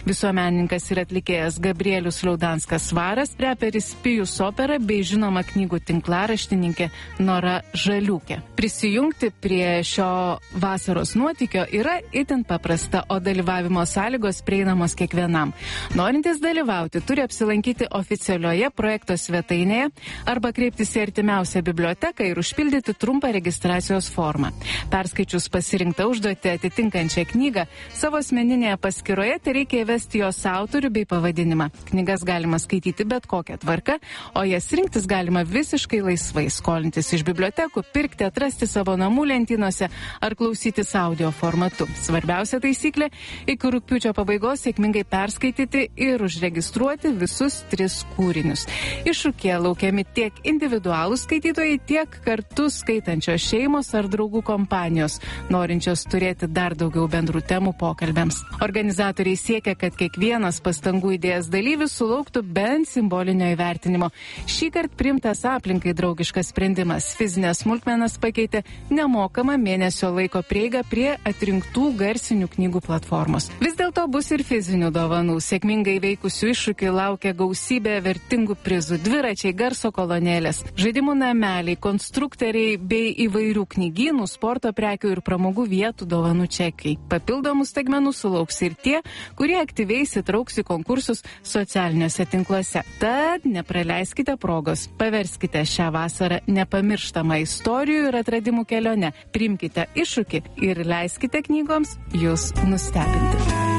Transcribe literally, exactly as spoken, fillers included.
visuomenininkas ir atlikėjas Gabrielius Liaudanskas Svaras, reperis Pijus Opera bei žinoma knygų tinklaraštininkė Nora Žaliūkė. Prisijungti prie šio vasaros nuotykio yra itin paprasta, o dalyvavimo sąlygos prieinamos kiekvienam. Norintys dalyvauti turi apsilankyti oficialioje projekto svetainėje arba kreiptis į artimiausią biblioteką ir užpildyti trumpą registracijos formą. Perskaičius pasirinktą užduotį atitinkančią knygą, savo asmeninėje paskyroje tereikia įvesti jos autorių bei pavadinimą. Knygas galima skaityti bet kokią tvarką, o jas rinktis galima visiškai laisvai, skolintis iš bibliotekų, pirkti, atrasti savo namų lentynose ar klausytis audio formatu. Svarbiausia taisyklė – iki rugpjūčio pabaigos sėkmingai perskaityti ir užregistruoti visus tris kūrinius. Iššūkyje laukiami tiek individualūs skaitytojai, tiek kartu skaitančios šeimos ar draugų kompanijos, norinčios turėti dar daugiau bendrų temų pokalbiams. Organizatoriai siekia, kad kiekvienas pastangų idėjas dalyvis sulauktų bent simbolinio įvertinimo. Šįkart priimtas aplinkai draugiškas sprendimas. Fizinės smulkmenas pakeitė nemokamą mėnesio laiko prieigą prie atrinktų garsinių knygų platformos. Vis dėlto bus ir fizinių dovanų. Sėkmingai veikusių iššūkių laukia gausybė vertingų prizų, dviračiai, garso kolonėlės, žaidimų nameliai, konstruktoriai bei įvairių knygynų, sporto prekių ir pramogų vietų dovanų čekiai. Papildomų staigmenų sulauks ir tie, kurie aktyviai įsitrauks į konkursus socialiniuose tinkluose. Tad nepraleiskite progos. Paverskite šią vasarą nepamirštamą istorijų ir atradimų kelionę. Priimkite iššūkį ir leiskite knygoms jūs nustebinti.